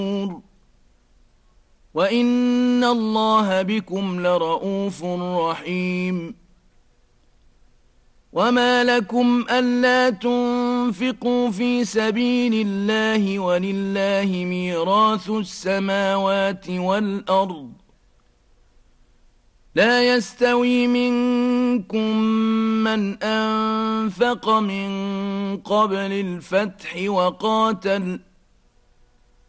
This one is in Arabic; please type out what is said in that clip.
وإن الله بكم لرءوف رحيم وما لكم ألا تنفقوا في سبيل الله ولله ميراث السماوات والأرض لا يستوي منكم من أنفق من قبل الفتح وقاتل